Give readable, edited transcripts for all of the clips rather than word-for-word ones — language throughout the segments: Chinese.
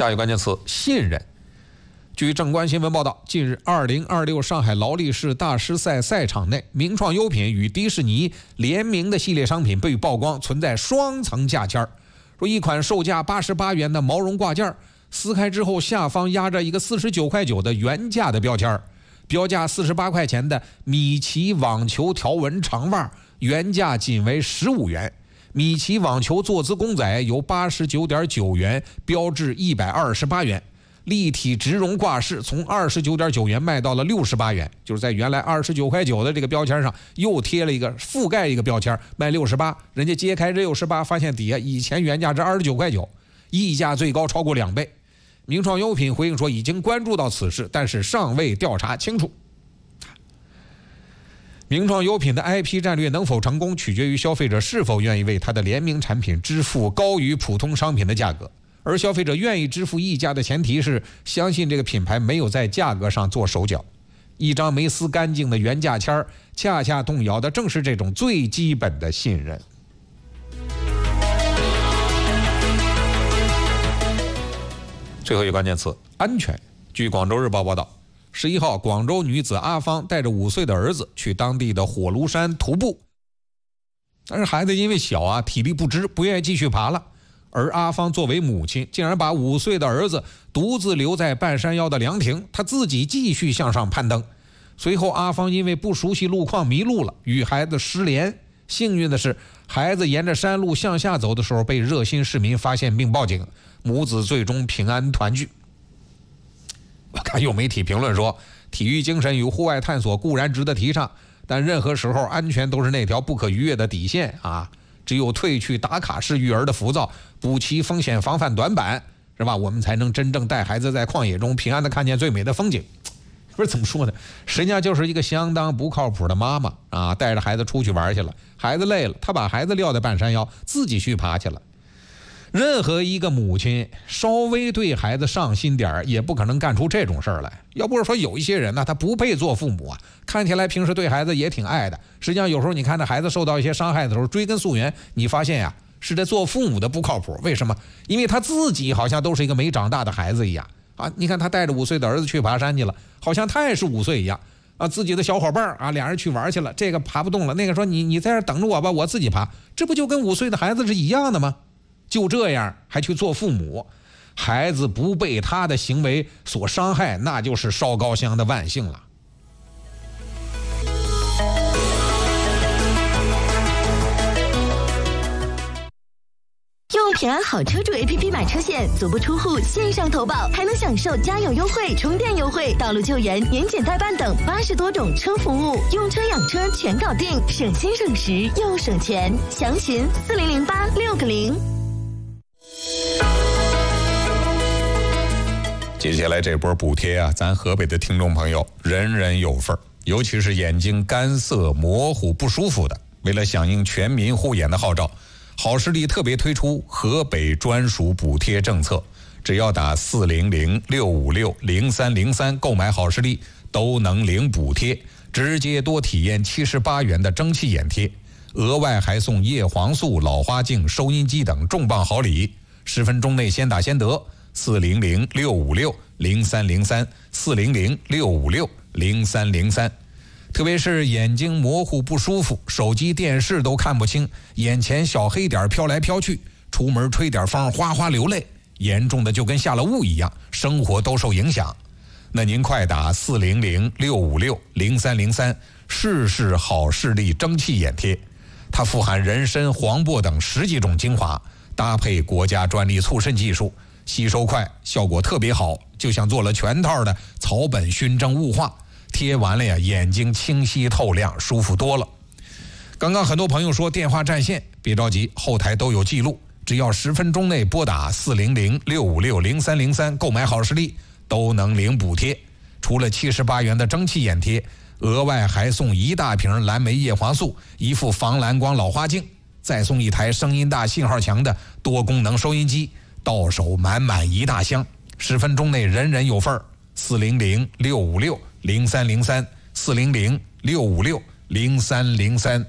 下一个关键词：信任。据正观新闻报道，近日2026上海劳力士大师赛赛场内，名创优品与迪士尼联名的系列商品被曝光存在双层价签。说一款售价88元的毛绒挂件，撕开之后下方压着一个49.9块的原价的标签，标价48块钱的米奇网球条纹长袜原价仅为15元，米奇网球坐姿公仔由89.9元标至128元。立体植绒挂饰从29.9元卖到了68元，就是在原来29.9块的这个标签上又贴了一个覆盖一个标签，卖68，人家揭开这68发现底下以前原价是29.9块，溢价最高超过2倍。名创优品回应说已经关注到此事，但是尚未调查清楚。名创优品的 IP 战略能否成功，取决于消费者是否愿意为它的联名产品支付高于普通商品的价格。而消费者愿意支付溢价的前提是相信这个品牌没有在价格上做手脚。一张没撕干净的原价签，恰恰动摇的正是这种最基本的信任。最后一个关键词：安全。据广州日报报道，11号，广州女子阿芳带着5岁的儿子去当地的火炉山徒步，但是孩子因为小体力不支，不愿意继续爬了。而阿芳作为母亲，竟然把5岁的儿子独自留在半山腰的凉亭，他自己继续向上攀登。随后阿芳因为不熟悉路况迷路了，与孩子失联。幸运的是，孩子沿着山路向下走的时候被热心市民发现并报警，母子最终平安团聚。我看有媒体评论说，体育精神与户外探索固然值得提倡，但任何时候安全都是那条不可逾越的底线只有褪去打卡式育儿的浮躁，补齐风险防范短板，是吧？我们才能真正带孩子在旷野中平安的看见最美的风景。不是怎么说呢？人家就是一个相当不靠谱的妈妈带着孩子出去玩去了，孩子累了，他把孩子撂在半山腰，自己去爬去了。任何一个母亲稍微对孩子上心点也不可能干出这种事儿来。要不是说有一些人呢，他不配做父母看起来平时对孩子也挺爱的，实际上有时候你看这孩子受到一些伤害的时候，追根溯源，你发现是这做父母的不靠谱。为什么？因为他自己好像都是一个没长大的孩子一样你看他带着5岁的儿子去爬山去了，好像他也是5岁一样自己的小伙伴俩人去玩去了，这个爬不动了，那个说你在这等着我吧，我自己爬，这不就跟5岁的孩子是一样的吗？就这样还去做父母，孩子不被他的行为所伤害，那就是烧高香的万幸了。 用平安好车主 APP 买车险，足不出户线上投保，还能享受加油优惠、充电优惠、道路救援、年检代办等80多种车服务，用车养车全搞定，省心省时又省钱。详询4008-6个0。 接下来这波补贴咱河北的听众朋友人人有份，尤其是眼睛干涩模糊不舒服的，为了响应全民护眼的号召，好视力特别推出河北专属补贴政策，只要打400-656-0303购买好视力都能领补贴，直接多体验78元的蒸汽眼贴，额外还送叶黄素、老花镜、收音机等重磅好礼，10分钟内先打先得。400-656-0303 400-656-0303。特别是眼睛模糊不舒服，手机电视都看不清，眼前小黑点飘来飘去，出门吹点风哗哗流泪，严重的就跟下了雾一样，生活都受影响。那您快打400-656-0303试试好视力蒸汽眼贴，它富含人参、黄柏等10几种精华，搭配国家专利促渗技术，吸收快，效果特别好，就像做了全套的草本熏蒸雾化，贴完了眼睛清晰透亮，舒服多了。刚刚很多朋友说电话占线，别着急，后台都有记录，只要10分钟内拨打400-656-0303购买好视力都能领补贴。除了78元的蒸汽眼贴，额外还送1大瓶蓝莓叶黄素，一副防蓝光老花镜，再送一台声音大信号强的多功能收音机，到手满满1大箱，10分钟内人人有份儿。400-656-0303 400-656-0303。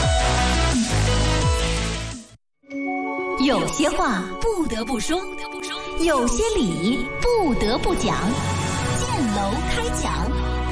有些话不得不说， 有些理不得不讲，建楼开讲。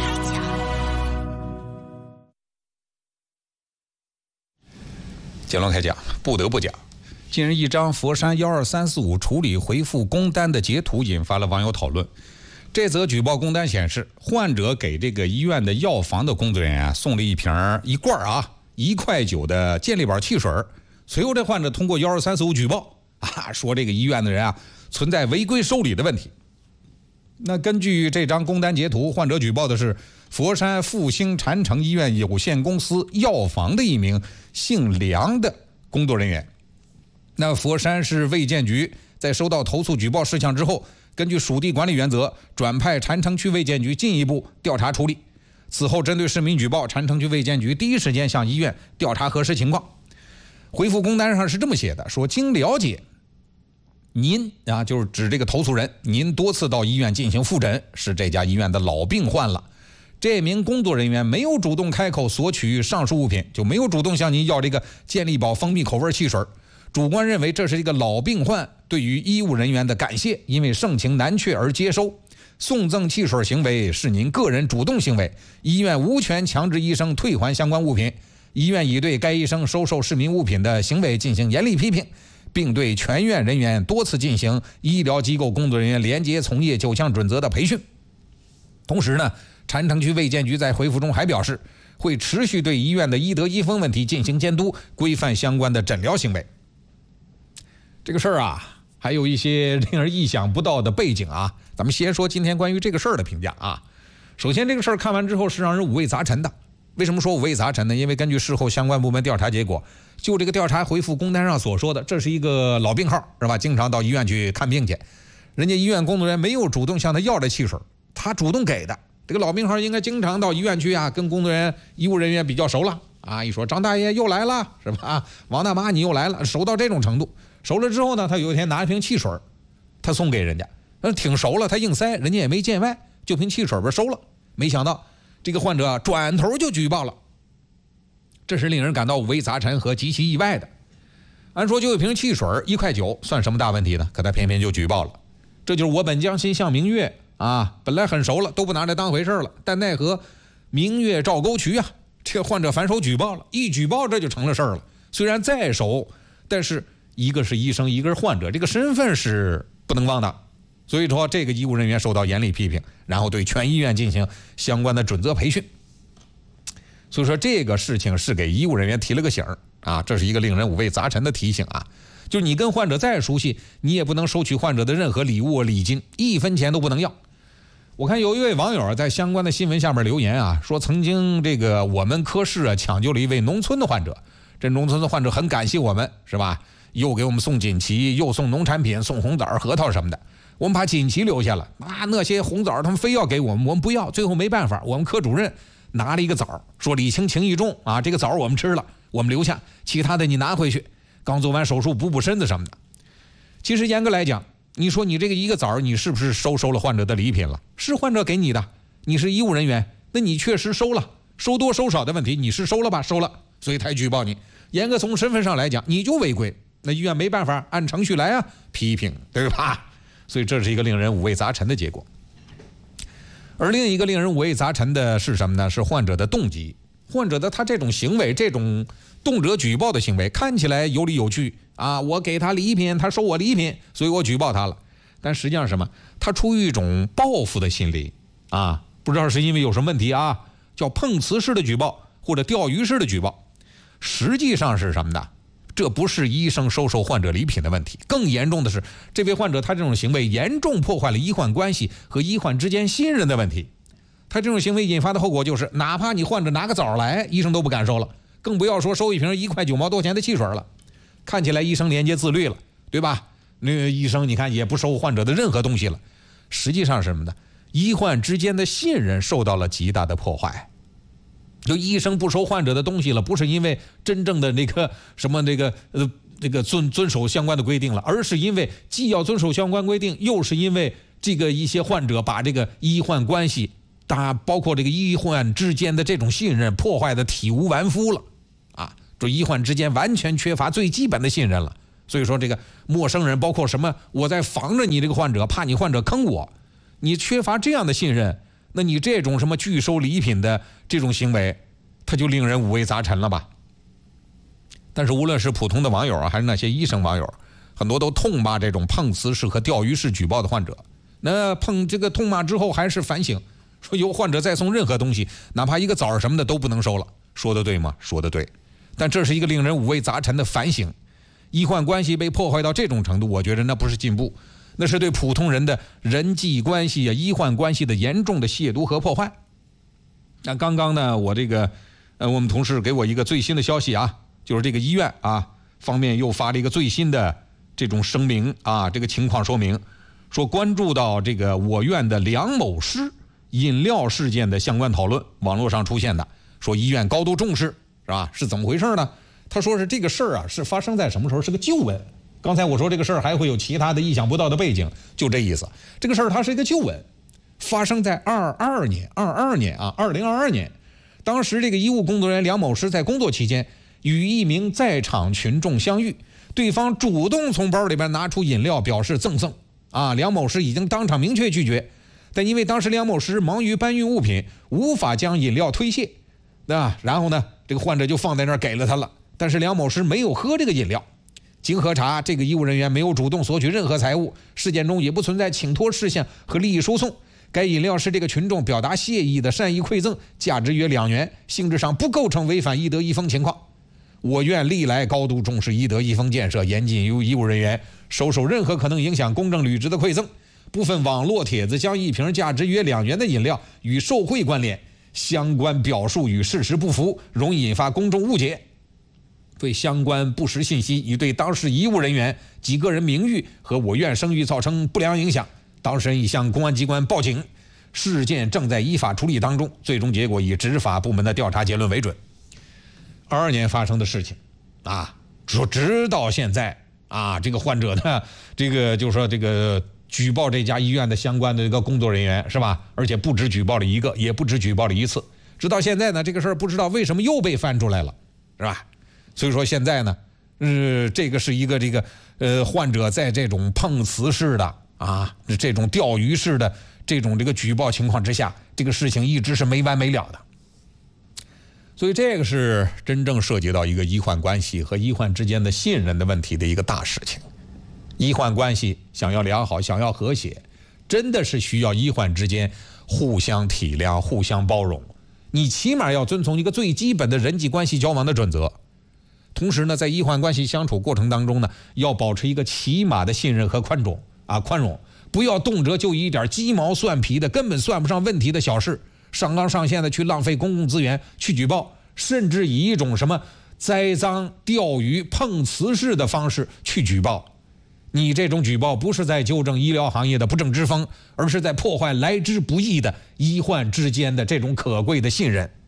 建楼开讲，不得不讲。近日，一张佛山12345处理回复工单的截图引发了网友讨论。这则举报工单显示，患者给这个医院的药房的工作人员送了一罐1块9的健力宝汽水。随后，这患者通过12345举报说这个医院的人存在违规收礼的问题。那根据这张工单截图，患者举报的是佛山复兴禅城医院有限公司药房的一名姓梁的工作人员。那佛山市卫健局在收到投诉举报事项之后，根据属地管理原则，转派禅城区卫健局进一步调查处理。此后，针对市民举报，禅城区卫健局第一时间向医院调查核实情况。回复工单上是这么写的，说经了解，您就是指这个投诉人，您多次到医院进行复诊，是这家医院的老病患了。这名工作人员没有主动开口索取上述物品，就没有主动向您要这个健力宝蜂蜜口味汽水。主观认为这是一个老病患对于医务人员的感谢，因为盛情难却而接收。送赠汽水行为是您个人主动行为，医院无权强制医生退还相关物品。医院已对该医生收受市民物品的行为进行严厉批评，并对全院人员多次进行医疗机构工作人员廉洁从业9项准则的培训。同时呢，禅城区卫健局在回复中还表示，会持续对医院的医德医风问题进行监督，规范相关的诊疗行为。这个事儿还有一些令人意想不到的背景咱们先说今天关于这个事儿的评价首先，这个事儿看完之后是让人五味杂陈的。为什么说五味杂陈呢？因为根据事后相关部门调查结果，就这个调查回复工单上所说的，这是一个老病号，是吧？经常到医院去看病去，人家医院工作人员没有主动向他要这汽水，他主动给的。这个老病号应该经常到医院去跟工作人员、医务人员比较熟了一说张大爷又来了，是吧？王大妈你又来了，熟到这种程度。熟了之后呢，他有一天拿一瓶汽水，他送给人家，挺熟了，他硬塞，人家也没见外，就凭汽水收了。没想到这个患者转头就举报了，这是令人感到五味杂陈和极其意外的。按说就有瓶汽水1块9，算什么大问题呢？可他偏偏就举报了。这就是我本将心向明月本来很熟了，都不拿这当回事了，但奈何明月照沟渠这患者反手举报了，一举报这就成了事儿了。虽然再熟，但是一个是医生，一个是患者，这个身份是不能忘的。所以说这个医务人员受到严厉批评，然后对全医院进行相关的准则培训。所以说这个事情是给医务人员提了个醒这是一个令人五味杂陈的提醒就是你跟患者再熟悉，你也不能收取患者的任何礼物礼金，1分钱都不能要。我看有一位网友在相关的新闻下面留言说曾经这个我们科室抢救了一位农村的患者，这农村的患者很感谢我们，是吧？又给我们送锦旗，又送农产品，送红枣、核桃什么的。我们把锦旗留下了那些红枣他们非要给我们，我们不要。最后没办法，我们科主任拿了一个枣，说礼轻情意重这个枣我们吃了，我们留下，其他的你拿回去，刚做完手术补身子什么的。其实严格来讲，你说你这个一个枣，你是不是收了患者的礼品了？是患者给你的，你是医务人员，那你确实收了，收多收少的问题，你是收了吧？收了，所以才举报你。严格从身份上来讲，你就违规，那医院没办法按程序来批评，对吧？所以这是一个令人五味杂陈的结果。而另一个令人五味杂陈的是什么呢？是患者的动机。患者的他这种行为，这种动辄举报的行为，看起来有理有据我给他礼品，他收我礼品，所以我举报他了。但实际上什么？他出于一种报复的心理不知道是因为有什么问题叫碰瓷式的举报或者钓鱼式的举报。实际上是什么呢？这不是医生收患者礼品的问题，更严重的是，这位患者他这种行为严重破坏了医患关系和医患之间信任的问题。他这种行为引发的后果就是，哪怕你患者拿个枣来，医生都不敢收了，更不要说收一瓶1块9毛多钱的汽水了。看起来医生廉洁自律了，对吧？那个医生你看也不收患者的任何东西了。实际上是什么呢？医患之间的信任受到了极大的破坏。就医生不收患者的东西了，不是因为真正的那个什么遵守相关的规定了，而是因为既要遵守相关规定，又是因为这个一些患者把这个医患关系，包括这个医患之间的这种信任破坏的体无完肤了这医患之间完全缺乏最基本的信任了。 所以说这个陌生人，包括什么，我在防着你这个患者，怕你患者坑我，你缺乏这样的信任，那你这种什么拒收礼品的这种行为，它就令人五味杂陈了吧。但是无论是普通的网友啊，还是那些医生网友，很多都痛骂这种碰瓷式和钓鱼式举报的患者。那痛骂之后还是反省，说有患者再送任何东西，哪怕一个枣什么的都不能收了。说的对吗？说的对。但这是一个令人五味杂陈的反省。医患关系被破坏到这种程度，我觉得那不是进步，那是对普通人的人际关系啊、医患关系的严重的亵渎和破坏。那刚刚呢，我们同事给我一个最新的消息啊，就是这个医院啊方面又发了一个最新的这种声明啊，这个情况说明，说关注到这个我院的梁某师饮料事件的相关讨论，网络上出现的，说医院高度重视，是吧？是怎么回事呢？他说是这个事儿啊，是发生在什么时候？是个旧闻。刚才我说这个事儿还会有其他的意想不到的背景，就这意思。这个事儿它是一个旧闻，发生在2022年。当时这个医务工作人员梁某师在工作期间与一名在场群众相遇，对方主动从包里边拿出饮料表示赠送啊，梁某师已经当场明确拒绝，但因为当时梁某师忙于搬运物品，无法将饮料推卸，对吧？然后呢，这个患者就放在那儿给了他了。但是梁某师没有喝这个饮料，经核查，这个医务人员没有主动索取任何财物，事件中也不存在请托事项和利益输送。该饮料是这个群众表达谢意的善意馈赠，价值约2元，性质上不构成违反医德医风情况。我院历来高度重视医德医风建设，严禁由医务人员收受任何可能影响公正履职的馈赠。部分网络帖子将一瓶价值约2元的饮料与受贿关联，相关表述与事实不符，容易引发公众误解。对相关不实信息已对当事医务人员及个人名誉和我院声誉造成不良影响，当事人已向公安机关报警，事件正在依法处理当中，最终结果以执法部门的调查结论为准。22年发生的事情啊，说直到现在啊，这个患者呢，这个就是说这个举报这家医院的相关的这个工作人员是吧？而且不止举报了一个，也不止举报了一次，直到现在呢，这个事儿不知道为什么又被翻出来了，是吧？所以说现在呢，这个是一个患者在这种碰瓷式的啊，这种钓鱼式的这个举报情况之下，这个事情一直是没完没了的。所以这个是真正涉及到一个医患关系和医患之间的信任的问题的一个大事情。医患关系想要良好，想要和谐，真的是需要医患之间互相体谅、互相包容。你起码要遵从一个最基本的人际关系交往的准则。同时呢，在医患关系相处过程当中呢，要保持一个起码的信任和宽容，不要动辄就以一点鸡毛蒜皮的根本算不上问题的小事，上纲上线的去浪费公共资源去举报，甚至以一种什么栽赃、钓鱼、碰瓷式的方式去举报。你这种举报不是在纠正医疗行业的不正之风，而是在破坏来之不易的医患之间的这种可贵的信任。